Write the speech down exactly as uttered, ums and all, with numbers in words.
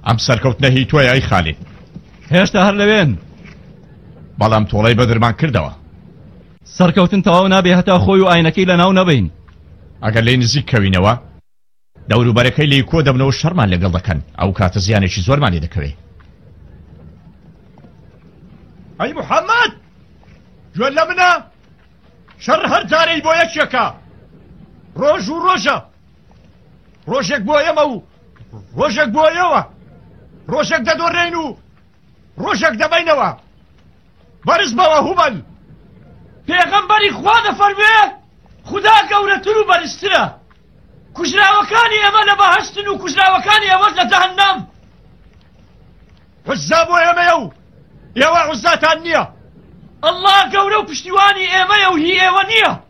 ئەم سەرکەوتنە هی تۆیە ئەی خالید. هێشتا هەر لەوێن، بەڵام تۆڵەی بەدرمان کردەوە. سەرکەوتن تەواو نابێ هەتا خۆی و ئاینەکەی لە ناو نەبین. ئەگەر لێی نزیک کەوینەوە دەوروبەرەکەی لێی کۆ دەبنەوە شەرمان لەگەڵ دەکەن، ئەو کاتە زیانێکی زۆرمان لێ دەکەوێت. ئەی محەممەد گوێ لە منە، شەڕ هەر جارەی بۆ یەکێکە، ڕۆژ و ڕۆژە، ڕۆژێک بۆ ئێمە و ڕۆژێک بۆ ئێوە، ڕۆژێک دەدۆڕێن و ڕۆژێک دەبینەوە. بەرز بەوە هوبەل. پێغەمبەری خوا دەفەرمێ خوددا گەورەتر و بەرزترە، کوژراوەکانی ئێمە لە بەهەشتن و کوژراوەکانی ئێوەش لە جەهەنەم. عوزا بۆ ئێمەیە و ئێوە عوزاتان نییە. ئەڵڵا گەورە و پشتیوانی ئێمەیە و هی ئێوە نییە.